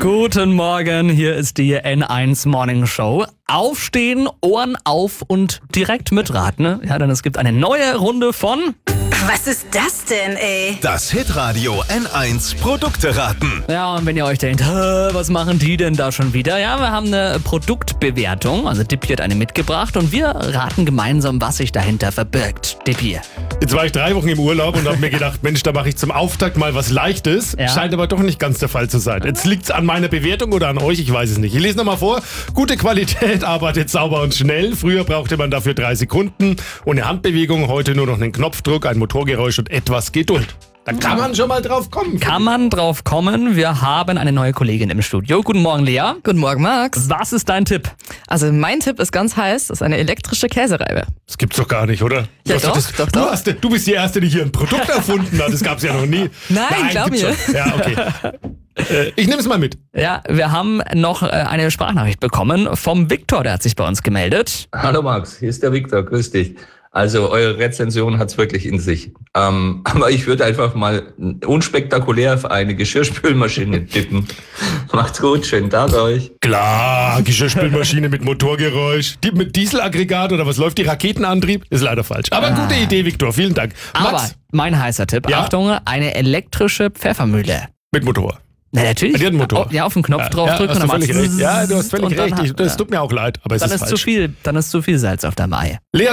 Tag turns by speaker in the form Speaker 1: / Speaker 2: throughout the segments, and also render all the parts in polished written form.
Speaker 1: Guten Morgen, hier ist die N1 Morning Show. Aufstehen, Ohren auf und direkt mitraten. Ja, denn es gibt eine neue Runde von...
Speaker 2: Was ist das denn, ey?
Speaker 3: Das Hitradio N1 Produkte raten.
Speaker 1: Ja, und wenn ihr euch denkt, was machen die denn da schon wieder? Ja, wir haben eine Produktbewertung, also Dippi hat eine mitgebracht und wir raten gemeinsam, was sich dahinter verbirgt. Dippi.
Speaker 4: Jetzt war ich 3 Wochen im Urlaub und habe mir gedacht, Mensch, da mache ich zum Auftakt mal was Leichtes.
Speaker 1: Ja.
Speaker 4: Scheint aber doch nicht ganz der Fall zu sein. Jetzt liegt es an meiner Bewertung oder an euch, ich weiß es nicht. Ich lese nochmal vor. Gute Qualität, arbeitet sauber und schnell. Früher brauchte man dafür 3 Sekunden. Ohne Handbewegung, heute nur noch einen Knopfdruck, ein Motorgeräusch und etwas Geduld. Da kann man schon mal drauf kommen.
Speaker 1: Kann man drauf kommen? Wir haben eine neue Kollegin im Studio. Guten Morgen, Lea.
Speaker 5: Guten Morgen, Max.
Speaker 1: Was ist dein Tipp?
Speaker 5: Also mein Tipp ist ganz heiß, das ist eine elektrische Käsereibe.
Speaker 4: Das gibt's doch gar nicht, oder?
Speaker 5: Ja,
Speaker 4: Du hast
Speaker 5: doch.
Speaker 4: Du bist die Erste, die hier ein Produkt erfunden hat. Das gab's ja noch nie.
Speaker 5: Nein, glaub
Speaker 4: gibt's
Speaker 5: mir.
Speaker 4: schon. Ja, okay. Ich nehme es mal mit.
Speaker 1: Ja, wir haben noch eine Sprachnachricht bekommen vom Viktor, der hat sich bei uns gemeldet.
Speaker 6: Hallo Max, hier ist der Viktor, grüß dich. Also eure Rezension hat's wirklich in sich. Aber ich würde einfach mal unspektakulär auf eine Geschirrspülmaschine tippen. Macht's gut, schönen Tag euch.
Speaker 4: Klar, Geschirrspülmaschine mit Motorgeräusch. Die mit Dieselaggregat oder was läuft? Die Raketenantrieb? Ist leider falsch. Aber gute Idee, Viktor. Vielen Dank.
Speaker 1: Aber
Speaker 4: Max,
Speaker 1: mein heißer Tipp,
Speaker 4: Ja?
Speaker 1: Achtung, eine elektrische Pfeffermühle.
Speaker 4: mit Motor.
Speaker 1: Na natürlich.
Speaker 4: Die hat einen Motor.
Speaker 1: Ja, auf den Knopf draufdrücken
Speaker 4: hast
Speaker 1: und
Speaker 4: du
Speaker 1: dann
Speaker 4: völlig
Speaker 1: macht's
Speaker 4: recht. Ja, du hast völlig
Speaker 1: und dann
Speaker 4: recht. Das tut mir auch leid, aber es
Speaker 1: dann
Speaker 4: ist
Speaker 1: ist
Speaker 4: falsch.
Speaker 1: zu viel, dann ist zu viel Salz auf deinem Ei.
Speaker 4: Lea,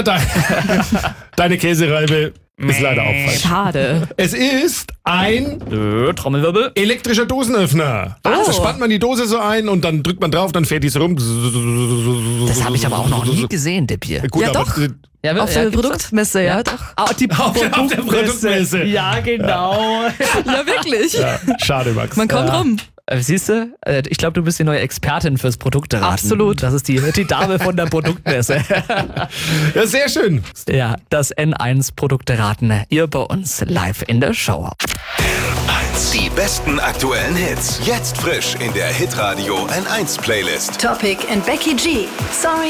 Speaker 4: deine Käsereibe ist leider auch falsch.
Speaker 5: Schade.
Speaker 4: Es ist ein
Speaker 1: Trommelwirbel.
Speaker 4: elektrischer Dosenöffner. Da spannt man die Dose so ein und dann drückt man drauf, dann fährt die so rum.
Speaker 1: Das habe ich aber auch noch nie gesehen, Dippi.
Speaker 4: Gut,
Speaker 5: Ja,
Speaker 4: aber
Speaker 5: doch.
Speaker 1: Ja,
Speaker 5: Auf der Produktmesse, ja doch.
Speaker 1: Auf die
Speaker 4: Auf der Produktmesse.
Speaker 1: Ja, genau.
Speaker 5: Ja, wirklich.
Speaker 4: ja, schade, Max.
Speaker 5: Man kommt rum.
Speaker 1: Siehst du, ich glaube, du bist die neue Expertin fürs Produkteraten.
Speaker 5: Absolut.
Speaker 1: Das ist die Dame von der Produktmesse.
Speaker 4: Ja, sehr schön.
Speaker 1: Ja, das N1 Produkteraten. Ihr bei uns live in der Show.
Speaker 3: Die besten aktuellen Hits. Jetzt frisch in der Hitradio N1 Playlist.
Speaker 2: Topic and Becky G. Sorry